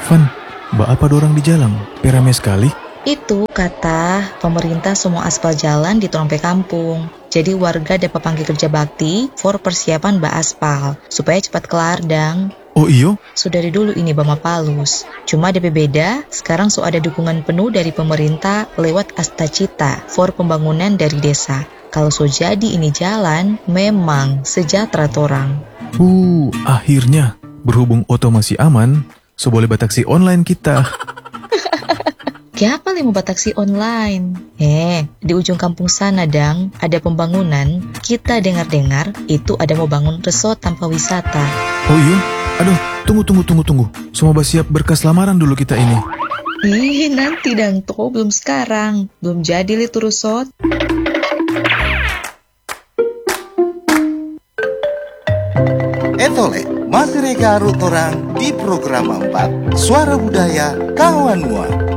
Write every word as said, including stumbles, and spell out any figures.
Van, mbak apa dorang di jalan? Perame sekali. Itu kata pemerintah semua aspal jalan di Trompe kampung. Jadi warga dapat panggil kerja bakti for persiapan ba aspal supaya cepat kelar dang. Oh iyo? Sudah dari dulu ini Bama Palus. Cuma D P beda, sekarang so ada dukungan penuh dari pemerintah lewat Astacita for pembangunan dari desa. Kalau so jadi ini jalan, memang sejahtera torang. Uh, akhirnya berhubung Oto masih aman, so boleh bataksi online kita. Siapa yang mau taksi online? Eh, di ujung kampung sana dang, ada pembangunan. Kita dengar-dengar itu ada mau bangun resort tanpa wisata. Oh iya? Aduh, tunggu, tunggu, tunggu, tunggu. Semua siap berkas lamaran dulu kita ini. Ih, nanti dang, toh belum sekarang. Belum jadi lihat resort. Etole, masih rega arut orang di program empat Suara Budaya Kawanua.